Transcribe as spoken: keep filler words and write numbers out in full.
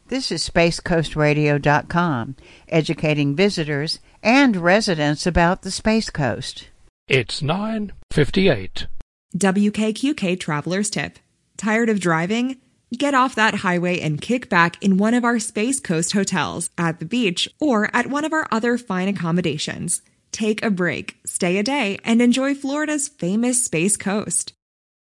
This is space coast radio dot com, educating visitors and residents about the Space Coast. It's nine fifty-eight. W K Q K Traveler's Tip. Tired of driving? Get off that highway and kick back in one of our Space Coast hotels, at the beach, or at one of our other fine accommodations. Take a break, stay a day, and enjoy Florida's famous Space Coast.